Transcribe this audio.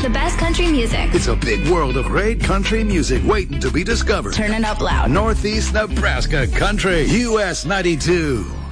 The best country music. It's a big world of great country music waiting to be discovered. Turn it up loud. Northeast Nebraska Country, US 92.